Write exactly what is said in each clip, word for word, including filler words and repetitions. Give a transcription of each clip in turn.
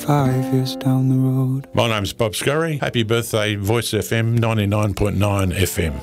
Five years down the road. My name's Bob Scurry. Happy birthday, Voice F M ninety-nine point nine F M.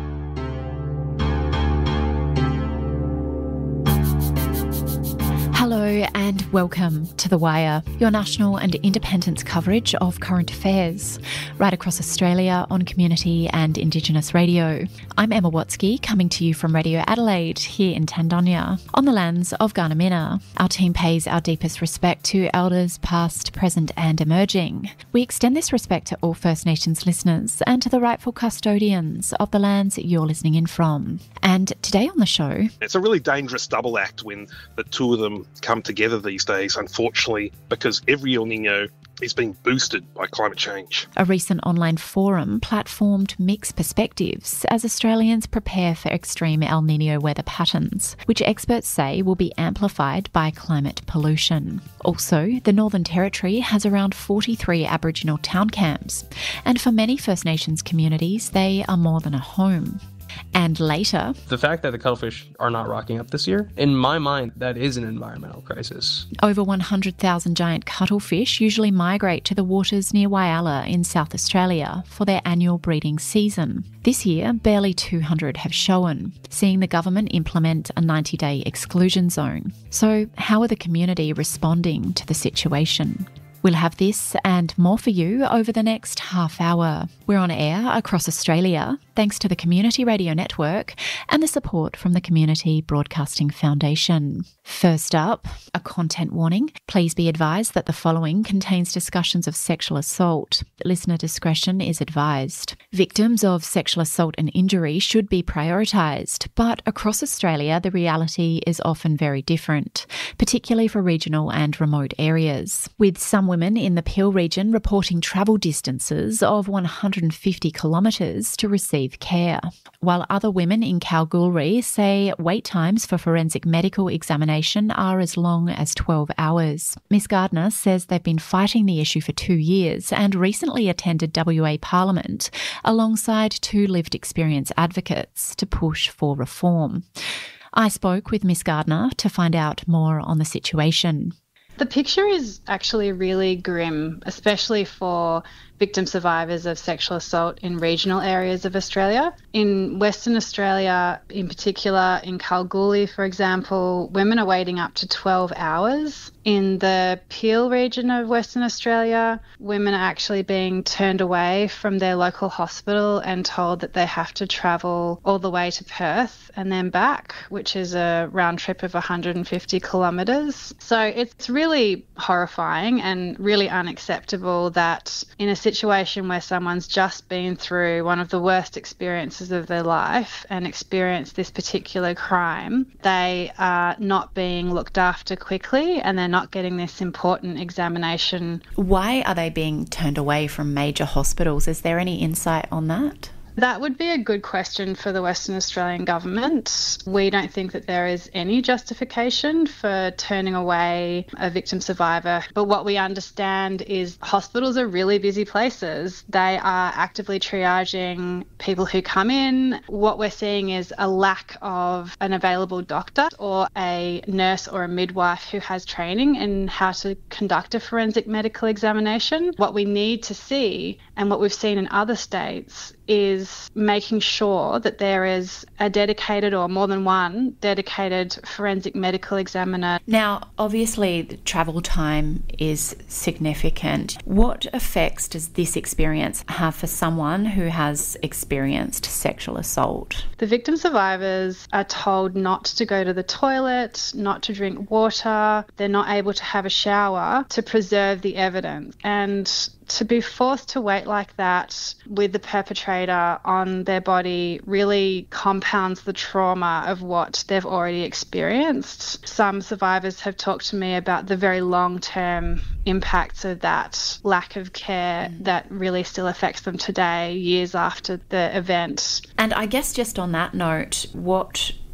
Hello and welcome to The Wire, your national and independence coverage of current affairs, right across Australia on community and Indigenous radio. I'm Emma Watsky, coming to you from Radio Adelaide here in Tandonia, on the lands of Garnamina. Our team pays our deepest respect to elders past, present and emerging. We extend this respect to all First Nations listeners and to the rightful custodians of the lands you're listening in from. And today on the show... It's a really dangerous double act when the two of them come together these days, unfortunately, because every El Nino is being boosted by climate change. A recent online forum platformed mixed perspectives as Australians prepare for extreme El Nino weather patterns, which experts say will be amplified by climate pollution. Also, the Northern Territory has around forty-three Aboriginal town camps, and for many First Nations communities, they are more than a home. And later... The fact that the cuttlefish are not rocking up this year, in my mind, that is an environmental crisis. Over one hundred thousand giant cuttlefish usually migrate to the waters near Whyalla in South Australia for their annual breeding season. This year, barely two hundred have shown, seeing the government implement a ninety-day exclusion zone. So how are the community responding to the situation? We'll have this and more for you over the next half hour. We're on air across Australia, thanks to the Community Radio Network and the support from the Community Broadcasting Foundation. First up, a content warning. Please be advised that the following contains discussions of sexual assault. Listener discretion is advised. Victims of sexual assault and injury should be prioritised, but across Australia the reality is often very different, particularly for regional and remote areas, with some women in the Peel region reporting travel distances of one hundred fifty kilometres to receive care, while other women in Kalgoorlie say wait times for forensic medical examination are as long as twelve hours. Miss Gardner says they've been fighting the issue for two years and recently attended W A Parliament alongside two lived experience advocates to push for reform. I spoke with Miss Gardner to find out more on the situation. The picture is actually really grim, especially for victim survivors of sexual assault in regional areas of Australia. In Western Australia, in particular, in Kalgoorlie, for example, women are waiting up to twelve hours. In the Peel region of Western Australia, women are actually being turned away from their local hospital and told that they have to travel all the way to Perth and then back, which is a round trip of one hundred fifty kilometres. So it's really horrifying and really unacceptable that in a situation where someone's just been through one of the worst experiences of their life and experienced this particular crime, they are not being looked after quickly and they're not getting this important examination. Why are they being turned away from major hospitals? Is there any insight on that? That would be a good question for the Western Australian government. We don't think that there is any justification for turning away a victim survivor. But what we understand is hospitals are really busy places. They are actively triaging people who come in. What we're seeing is a lack of an available doctor or a nurse or a midwife who has training in how to conduct a forensic medical examination. What we need to see, and what we've seen in other states, is making sure that there is a dedicated or more than one dedicated forensic medical examiner. Now, obviously, the travel time is significant. What effects does this experience have for someone who has experienced sexual assault? The victim survivors are told not to go to the toilet, not to drink water. They're not able to have a shower to preserve the evidence. And to be forced to wait like that with the perpetrator on their body really compounds the trauma of what they've already experienced. Some survivors have talked to me about the very long-term impacts of that lack of care mm. that really still affects them today, years after the event. And I guess just on that note, what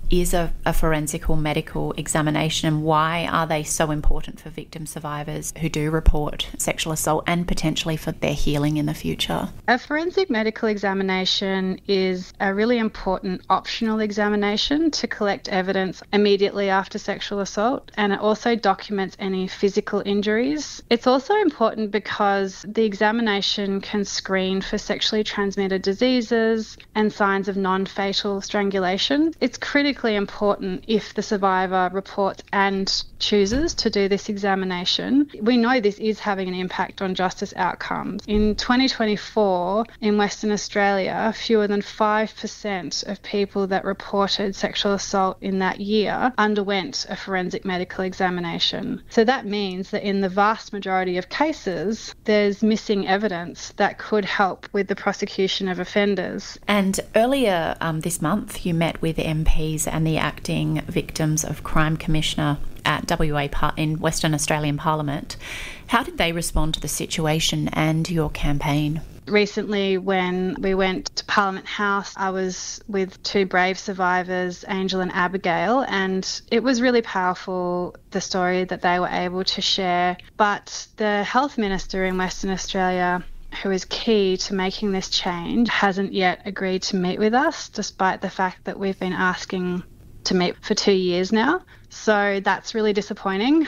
is a, a forensic or medical examination, and why are they so important for victim survivors who do report sexual assault and potentially for their healing in the future? A forensic medical examination is a really important optional examination to collect evidence immediately after sexual assault, and it also documents any physical injuries. It's also important because the examination can screen for sexually transmitted diseases and signs of non-fatal strangulation. It's critically important if the survivor reports and chooses to do this examination. We know this is having an impact on justice outcomes. In twenty twenty-four, in Western Australia, fewer than five percent of people that reported sexual assault in that year underwent a forensic medical examination. So that means that in the vast majority of cases, there's missing evidence that could help with the prosecution of offenders. And earlier um, this month, you met with M Ps and the Acting Victims of Crime Commissioner at W A Par- in Western Australian Parliament. How did they respond to the situation and your campaign? Recently, when we went to Parliament House, I was with two brave survivors, Angel and Abigail, and it was really powerful, the story that they were able to share. But the Health Minister in Western Australia, who is key to making this change, hasn't yet agreed to meet with us, despite the fact that we've been asking to meet for two years now. So that's really disappointing,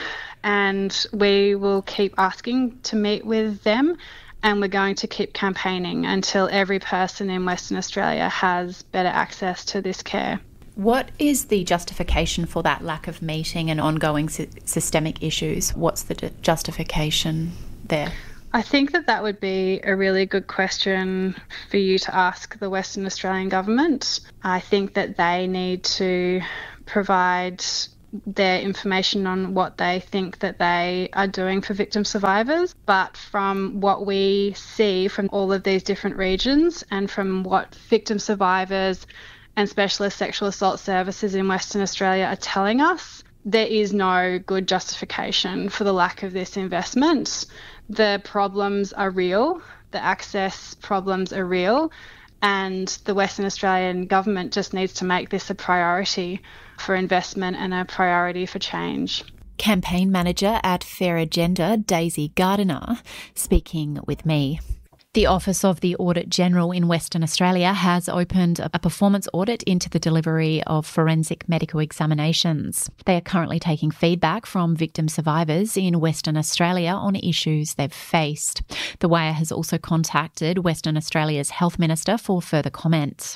and we will keep asking to meet with them, and we're going to keep campaigning until every person in Western Australia has better access to this care. What is the justification for that lack of meeting and ongoing sy- systemic issues? What's the d- justification there? I think that that would be a really good question for you to ask the Western Australian government. I think that they need to provide their information on what they think that they are doing for victim survivors. But from what we see from all of these different regions and from what victim survivors and specialist sexual assault services in Western Australia are telling us, there is no good justification for the lack of this investment. The problems are real, the access problems are real, and the Western Australian government just needs to make this a priority for investment and a priority for change. Campaign Manager at Fair Agenda, Daisy Gardiner, speaking with me. The Office of the Audit General in Western Australia has opened a performance audit into the delivery of forensic medical examinations. They are currently taking feedback from victim survivors in Western Australia on issues they've faced. The Wire has also contacted Western Australia's Health Minister for further comments.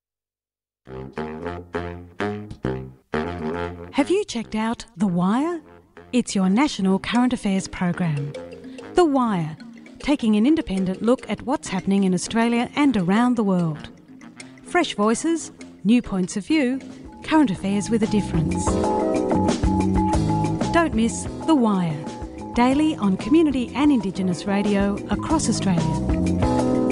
Have you checked out The Wire? It's your national current affairs program. The Wire, taking an independent look at what's happening in Australia and around the world. Fresh voices, new points of view, current affairs with a difference. Don't miss The Wire, daily on community and Indigenous radio across Australia.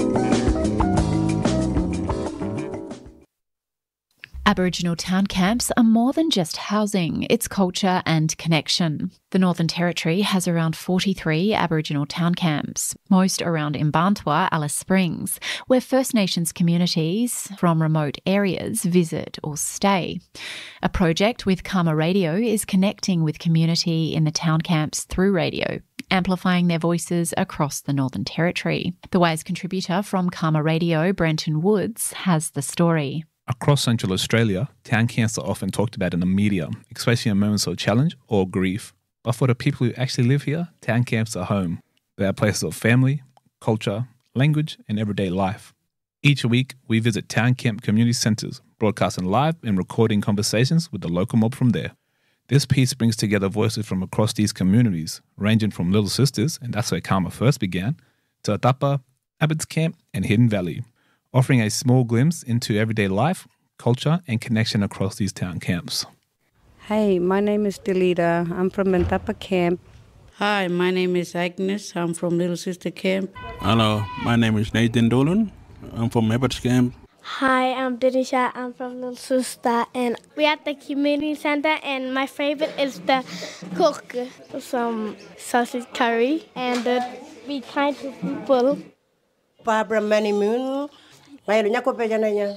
Aboriginal town camps are more than just housing, it's culture and connection. The Northern Territory has around forty-three Aboriginal town camps, most around Mparntwe, Alice Springs, where First Nations communities from remote areas visit or stay. A project with Karma Radio is connecting with community in the town camps through radio, amplifying their voices across the Northern Territory. The Wire's contributor from Karma Radio, Brenton Woods, has the story. Across Central Australia, town camps are often talked about in the media, especially in moments of challenge or grief. But for the people who actually live here, town camps are home. They are places of family, culture, language, and everyday life. Each week, we visit town camp community centres, broadcasting live and recording conversations with the local mob from there. This piece brings together voices from across these communities, ranging from Little Sisters, and that's where Karma first began, to Atapa, Abbott's Camp, and Hidden Valley, offering a small glimpse into everyday life, culture, and connection across these town camps. Hi, my name is Delita. I'm from Atapa Camp. Hi, my name is Agnes. I'm from Little Sister Camp. Hello, my name is Nathan Dolan. I'm from Abbott's Camp. Hi, I'm Denisha. I'm from Little Sister, and we're at the community center, and my favorite is the cook, some sausage curry, and uh, be kind to people. Barbara Manimun.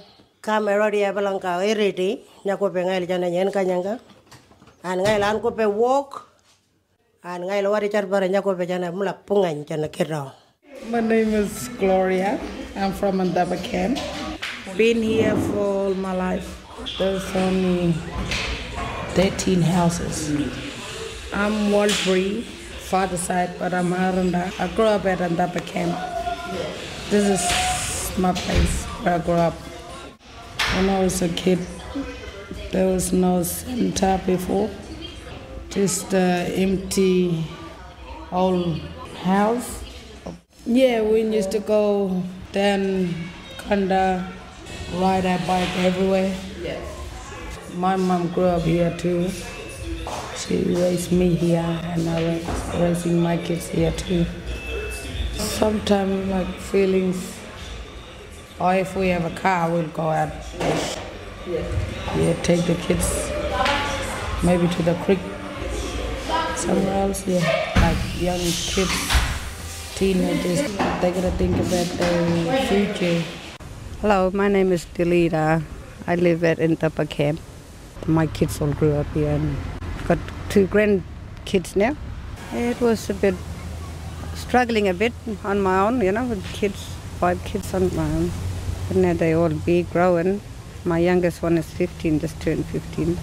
Kamerodia Balanka Eriti, Nakopengal Jana Yankanyanga, and Gailan Kope walk, and Gailawari Charbara Nakopejana Mula Pungan Jana Kira. My name is Gloria. I'm from Andaba Camp. Been here for all my life. There's only thirteen houses. I'm Walbury, father side, but I'm Aranda. I grew up at Andaba Camp. This is my place where I grew up. When I was a kid, there was no center before. Just an empty old house. Yeah, we used to go down Kanda, ride our bike everywhere. Yes. My mom grew up here too. She raised me here and I was raising my kids here too. Sometimes like feelings, or if we have a car, we'll go out. Yeah. Yeah, take the kids maybe to the creek, somewhere else, yeah. Like young kids, teenagers, they gotta think about their future. Hello, my name is Delita. I live at Intapa Camp. My kids all grew up here and got two grandkids now. It was a bit struggling a bit on my own, you know, with kids, five kids on my own. But now they all big, growing. My youngest one is fifteen, just turned fifteen.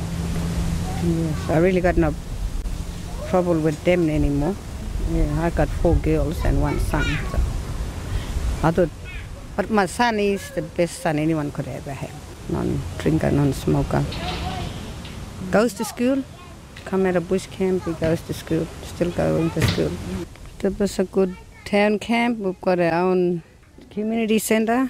Yes, I really got no trouble with them anymore. Yeah, I got four girls and one son. So I thought, but my son is the best son anyone could ever have. Non-drinker, non-smoker. Goes to school, come at a bush camp, he goes to school, still going to school. It was a good town camp. We've got our own community center,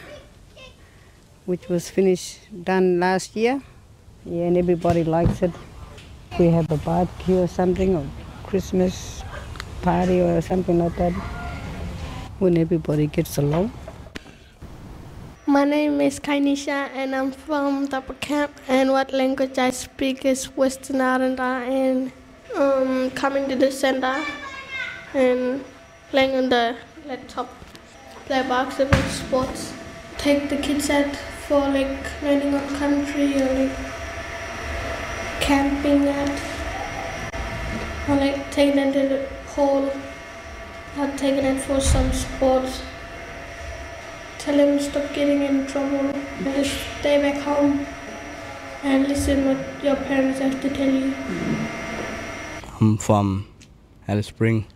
which was finished, done last year. Yeah, and everybody likes it. We have a barbecue or something, or Christmas party or something like that, when everybody gets along. My name is Kainisha and I'm from Tapa Camp, and what language I speak is Western Aranda, and um, coming to the center and playing on the laptop, play basketball, sports, take the kids out for like learning on country or like camping out, or like taking them to the pool, or taking them for some sports. Tell them to stop getting in trouble and just stay back home and listen what your parents have to tell you. I'm from Alice Spring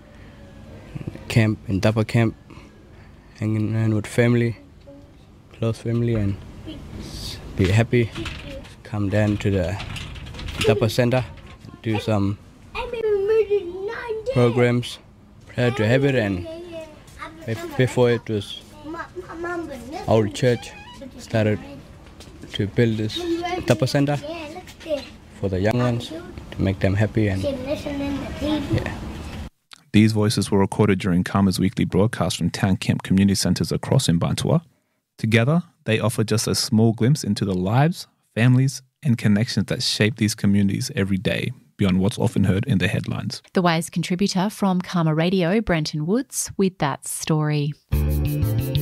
camp, in Tapa Camp, hanging around with family, close family, and be happy. Come down to the Tapa Center, do some programs. Proud to have it, and before it was our church started to build this Tapa Center for the young ones to make them happy. And yeah. These voices were recorded during Karma's weekly broadcast from town camp community centres across Mbantua. Together, they offer just a small glimpse into the lives, families and connections that shape these communities every day, beyond what's often heard in the headlines. The Wise contributor from Karma Radio, Brenton Woods, with that story.